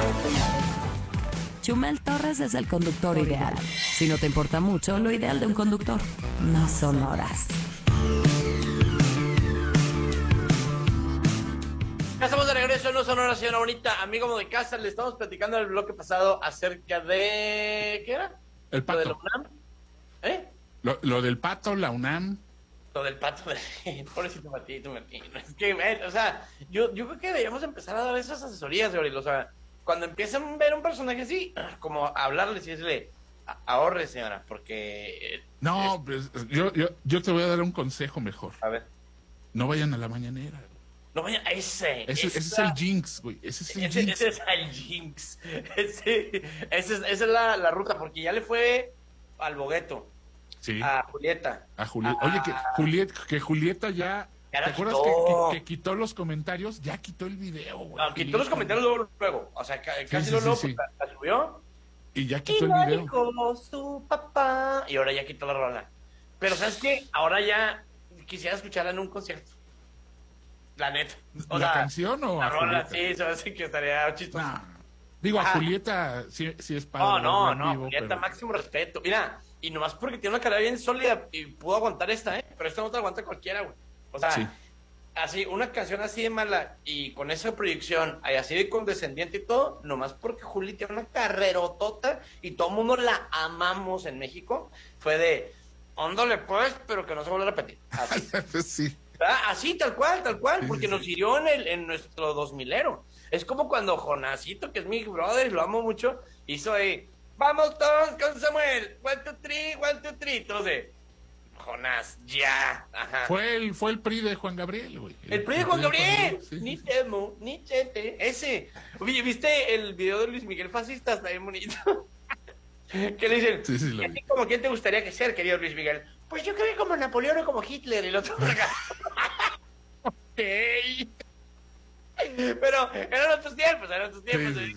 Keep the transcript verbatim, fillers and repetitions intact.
Chumel Torres es el conductor ideal. Si no te importa mucho, lo ideal de un conductor no son horas. Ya estamos de regreso, no son horas, señora bonita. Amigo de casa, le estamos platicando en el bloque pasado acerca de... ¿Qué era? El pato. ¿Lo de la UNAM? ¿Eh? Lo, lo del pato, la UNAM. Lo del pato de... Pobrecito Martín, Martín. Es que, eh, o sea, yo, yo creo que deberíamos empezar a dar esas asesorías, Gabriel. O sea, cuando empiezan a ver un personaje así, como hablarles y decirle, ahorre, señora, porque... Eh, No, es... pues yo, yo, yo te voy a dar un consejo mejor. A ver. No vayan a la mañanera. No vayan a ese. Ese, ese es el jinx, güey. Ese es el ese, jinx. Ese es el jinx. Ese, ese es, esa es la, la ruta, porque ya le fue al Bogueto. Sí. A Julieta. A Julieta. A... Oye, que Julieta, que Julieta ya... ya ¿Te acuerdas quitó. que, que, que quitó los comentarios? Ya quitó el video, güey. No, quitó los comentarios luego, luego. O sea, casi sí, luego, sí, luego sí. La, la subió. Y ya quitó Y el lo video. dijo su papá. Y ahora ya quitó la rola. Pero ¿sabes qué? Ahora ya quisiera escucharla en un concierto. La neta. O ¿La sea, canción o la a rola, Julieta? sí, se me hace que estaría chistoso. Nah. Digo, Ajá. a Julieta sí, sí es padre. No, no, verla en no, vivo, Julieta, pero- máximo respeto. Mira, y nomás porque tiene una cara bien sólida y pudo aguantar esta, ¿eh? Pero esta no te aguanta cualquiera, güey. O sea, Sí. así, una canción así de mala y con esa proyección, y así de condescendiente y todo, nomás porque Juli tiene una carrerotota y todo el mundo la amamos en México, fue de, óndale pues, pero que no se vuelva a repetir. Así. sí. ¿Verdad? Así, tal cual, tal cual, Sí, porque sí, nos sí. hirió en, el, en nuestro dos milero. Es como cuando Jonasito, que es mi brother y lo amo mucho, hizo ahí, vamos todos con Samuel, one, two, three, one, two, three, todos de, Jonás, ya, ajá. Fue el, fue el P R I de Juan Gabriel, güey. El P R I de Juan Gabriel, Sí, ni sí. temo, ni chete, ese. Oye, ¿viste el video de Luis Miguel fascista? Está bien bonito. ¿Qué le dicen? Sí, sí, lo ¿Y a vi. ti como quién te gustaría que ser, querido Luis Miguel? Pues yo creo que como Napoleón o como Hitler, y el otro. Ey. Pero eran otros tiempos, eran otros tiempos. Sí, sí, sí.